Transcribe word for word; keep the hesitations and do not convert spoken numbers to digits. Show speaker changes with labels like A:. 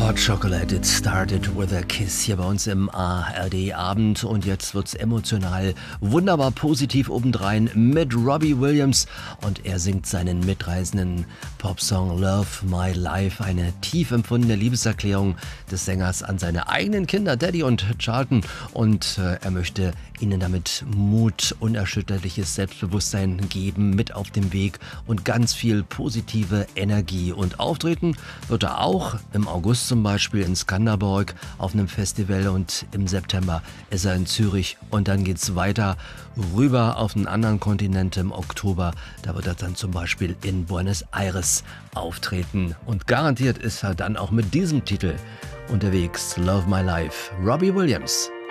A: Hot Chocolate, it started with a kiss hier bei uns im A R D-Abend und jetzt wird's emotional, wunderbar positiv obendrein mit Robbie Williams und er singt seinen mitreißenden Popsong Love My Life, eine tief empfundene Liebeserklärung des Sängers an seine eigenen Kinder Daddy und Charlton und äh, er möchte ihnen damit Mut, unerschütterliches Selbstbewusstsein geben, mit auf dem Weg und ganz viel positive Energie und auftreten wird er auch im August zum Beispiel in Skanderborg auf einem Festival und im September ist er in Zürich und dann geht's weiter rüber auf einen anderen Kontinent im Oktober. Da wird er dann zum Beispiel in Buenos Aires auftreten und garantiert ist er dann auch mit diesem Titel unterwegs. Love My Life, Robbie Williams.